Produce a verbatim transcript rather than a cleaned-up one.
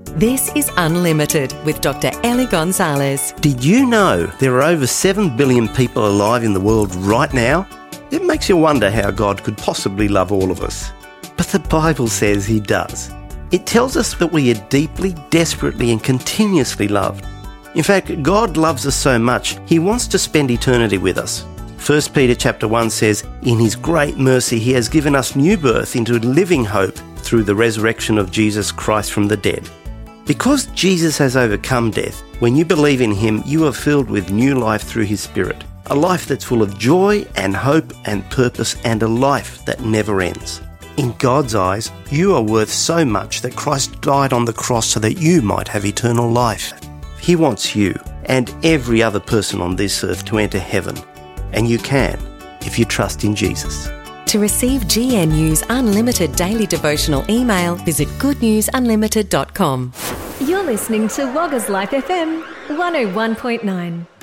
This is Unlimited with Doctor Ellie Gonzalez. Did you know there are over seven billion people alive in the world right now? It makes you wonder how God could possibly love all of us. But the Bible says he does. It tells us that we are deeply, desperately and continuously loved. In fact, God loves us so much, he wants to spend eternity with us. First Peter chapter one says, in his great mercy he has given us new birth into living hope through the resurrection of Jesus Christ from the dead. Because Jesus has overcome death, when you believe in him, you are filled with new life through his Spirit. A life that's full of joy and hope and purpose, and a life that never ends. In God's eyes, you are worth so much that Christ died on the cross so that you might have eternal life. He wants you and every other person on this earth to enter heaven. And you can, if you trust in Jesus. To receive G N U's unlimited daily devotional email, visit good news unlimited dot com. You're listening to Wagga's Life F M one oh one point nine.